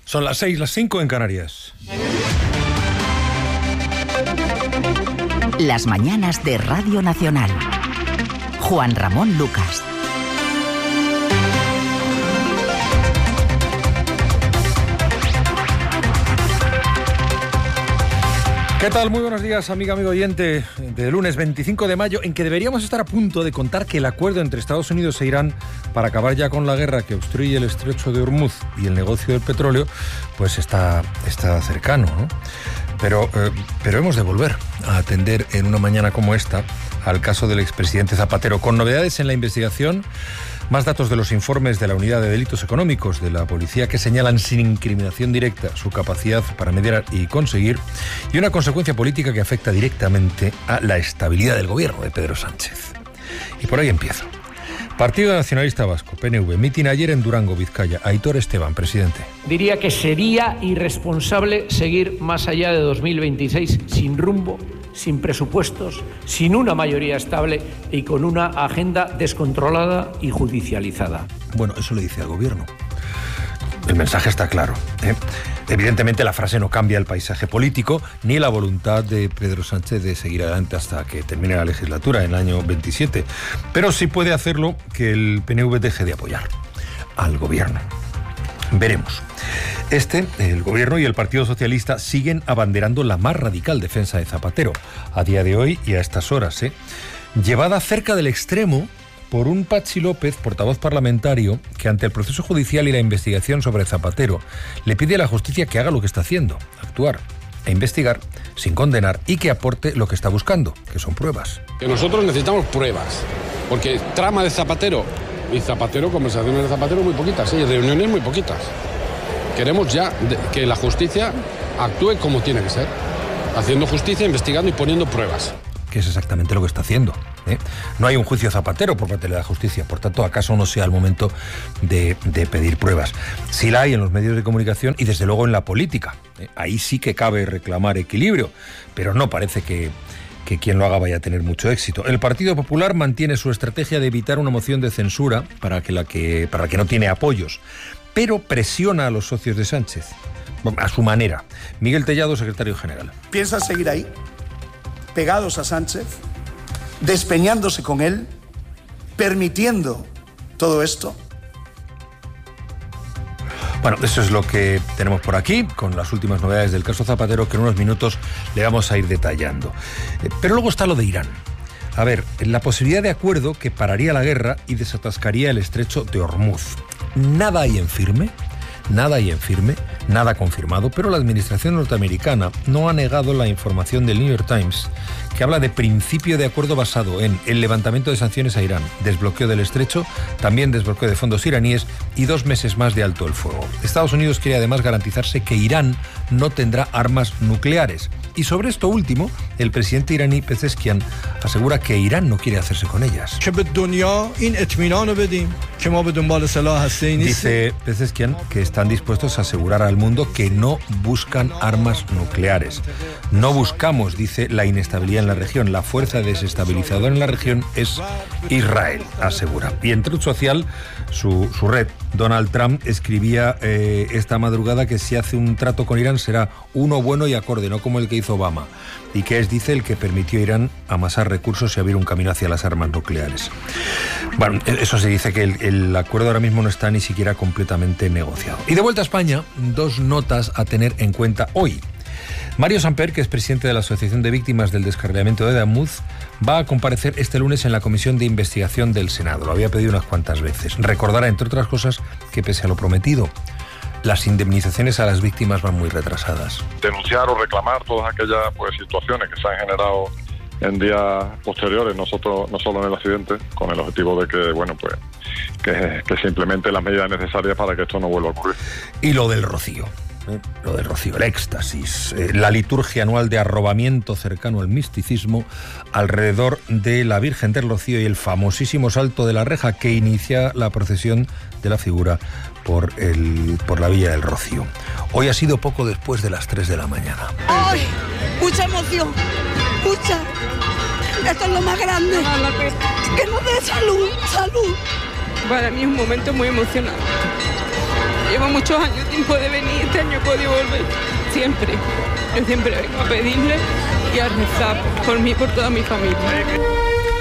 Son las 6, las 5 en Canarias. Las mañanas de Radio Nacional. Juan Ramón Lucas. ¿Qué tal? Muy buenos días, amigo oyente, de lunes 25 de mayo, en que deberíamos estar a punto de contar que el acuerdo entre Estados Unidos e Irán para acabar ya con la guerra que obstruye el estrecho de Hormuz y el negocio del petróleo, pues está cercano, ¿no? Pero hemos de volver a atender en una mañana como esta al caso del expresidente Zapatero, con novedades en la investigación, más datos de los informes de la Unidad de Delitos Económicos de la Policía que señalan sin incriminación directa su capacidad para mediar y conseguir, y una consecuencia política que afecta directamente a la estabilidad del gobierno de Pedro Sánchez. Y por ahí empiezo. Partido Nacionalista Vasco, PNV, mitin ayer en Durango, Vizcaya. Aitor Esteban, presidente. Diría que sería irresponsable seguir más allá de 2026 sin rumbo, sin presupuestos, sin una mayoría estable y con una agenda descontrolada y judicializada. Bueno, eso le dice al gobierno. El mensaje está claro, ¿eh? Evidentemente la frase no cambia el paisaje político ni la voluntad de Pedro Sánchez de seguir adelante hasta que termine la legislatura en el año 27, pero sí puede hacerlo que el PNV deje de apoyar al gobierno. Veremos. El gobierno y el Partido Socialista siguen abanderando la más radical defensa de Zapatero, a día de hoy y a estas horas, llevada cerca del extremo por un Patxi López, portavoz parlamentario, que ante el proceso judicial y la investigación sobre Zapatero le pide a la justicia que haga lo que está haciendo, actuar e investigar sin condenar y que aporte lo que está buscando, que son pruebas. Que nosotros necesitamos pruebas, porque trama de Zapatero y Zapatero, conversaciones de Zapatero muy poquitas, y reuniones muy poquitas. Queremos ya que la justicia actúe como tiene que ser, haciendo justicia, investigando y poniendo pruebas. Que es exactamente lo que está haciendo, ¿eh? No hay un juicio Zapatero por parte de la justicia, por tanto, ¿acaso no sea el momento de pedir pruebas? Sí la hay en los medios de comunicación y desde luego en la política, ¿eh? Ahí sí que cabe reclamar equilibrio, pero no parece que quien lo haga vaya a tener mucho éxito. El Partido Popular mantiene su estrategia de evitar una moción de censura para la que no tiene apoyos, pero presiona a los socios de Sánchez, a su manera. Miguel Tellado, secretario general. ¿Piensan seguir ahí, pegados a Sánchez, despeñándose con él, permitiendo todo esto? Bueno, eso es lo que tenemos por aquí, con las últimas novedades del caso Zapatero, que en unos minutos le vamos a ir detallando. Pero luego está lo de Irán. A ver, la posibilidad de acuerdo que pararía la guerra y desatascaría el estrecho de Hormuz. Nada hay en firme, nada confirmado, pero la administración norteamericana no ha negado la información del New York Times, que habla de principio de acuerdo basado en el levantamiento de sanciones a Irán, desbloqueo del estrecho, también desbloqueo de fondos iraníes y 2 meses más de alto el fuego. Estados Unidos quiere además garantizarse que Irán no tendrá armas nucleares. Y sobre esto último, el presidente iraní Pezeshkian asegura que Irán no quiere hacerse con ellas. Dice Pezeshkian que están dispuestos a asegurar al mundo que no buscan armas nucleares. No buscamos, dice, la inestabilidad en la región. La fuerza desestabilizadora en la región es Israel, asegura. Y en Truth Social, su red, Donald Trump escribía esta madrugada que si hace un trato con Irán será uno bueno y acorde, no como el que hizo Obama, y que es, dice, el que permitió a Irán amasar recursos y abrir un camino hacia las armas nucleares. Bueno, eso se dice que el acuerdo ahora mismo no está ni siquiera completamente negociado. Y de vuelta a España, 2 notas a tener en cuenta hoy. Mario Samper, que es presidente de la Asociación de Víctimas del Descarrilamiento de Hormuz, va a comparecer este lunes en la Comisión de Investigación del Senado. Lo había pedido unas cuantas veces. Recordará, entre otras cosas, que pese a lo prometido, las indemnizaciones a las víctimas van muy retrasadas. Denunciar o reclamar todas aquellas situaciones que se han generado en días posteriores, no solo en el accidente, con el objetivo de que se implementen las medidas necesarias para que esto no vuelva a ocurrir. Y lo del rocío, el éxtasis, la liturgia anual de arrobamiento cercano al misticismo alrededor de la Virgen del Rocío y el famosísimo salto de la reja que inicia la procesión de la figura por la Villa del Rocío. Hoy ha sido poco después de las 3 de la mañana. ¡Ay! Mucha emoción, mucha. Esto es lo más grande. Que nos dé salud. Para mí es un momento muy emocionante. llevo muchos años sin poder venir, este año he podido volver, siempre. Yo siempre vengo a pedirle y a rezar por mí y por toda mi familia.